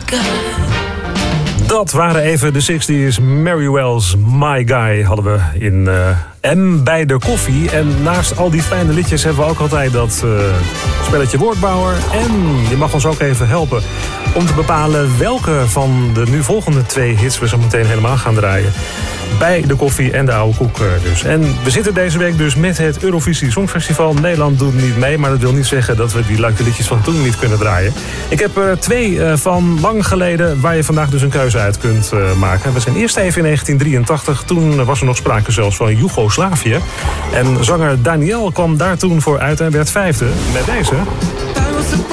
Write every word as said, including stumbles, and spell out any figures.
Dat waren even de zestig's. Mary Wells, My Guy hadden we in uh, M bij de koffie. En naast al die fijne liedjes hebben we ook altijd dat uh, spelletje woordbouwer. En je mag ons ook even helpen om te bepalen welke van de nu volgende twee hits we zo meteen helemaal gaan draaien. Bij de koffie en de oude koek dus. En we zitten deze week dus met het Eurovisie Songfestival. Nederland doet niet mee, maar dat wil niet zeggen dat we die leuke liedjes van toen niet kunnen draaien. Ik heb er twee uh, van lang geleden waar je vandaag dus een keuze uit kunt uh, maken. We zijn eerst even in negentien drieëntachtig. Toen was er nog sprake zelfs van Joegoslavië. En zanger Daniel kwam daar toen voor uit en werd vijfde met deze.